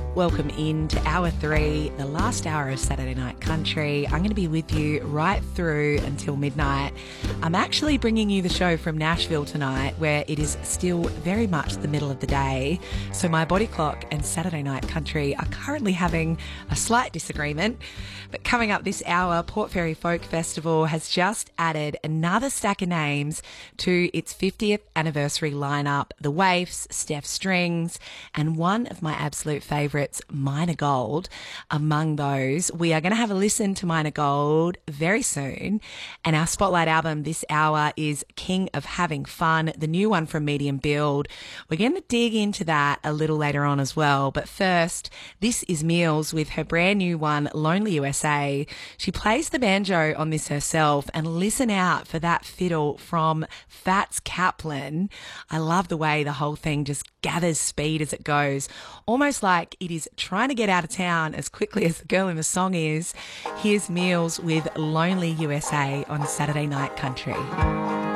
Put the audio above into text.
Welcome in to Hour 3, the last hour of Saturday Night Country. I'm going to be with you right through until midnight. I'm actually bringing you the show from Nashville tonight, where it is still very much the middle of the day. So my body clock and Saturday Night Country are currently having a slight disagreement. But coming up this hour, Port Fairy Folk Festival has just added another stack of names to its 50th anniversary lineup. The Waifs, Steph Strings, and one of my absolute favourites, Minor Gold. Among those, we are going to have a listen to Minor Gold very soon. And our spotlight album this hour is King of Having Fun, the new one from Medium Build. We're going to dig into that a little later on as well. But first, this is Meals with her brand new one, Lonely USA. She plays the banjo on this herself, and listen out for that fiddle from Fats Kaplan. I love the way the whole thing just gathers speed as it goes, almost like it is trying to get out of town as quickly as the girl in the song is. Here's Meals with Lonely USA on Saturday Night Country.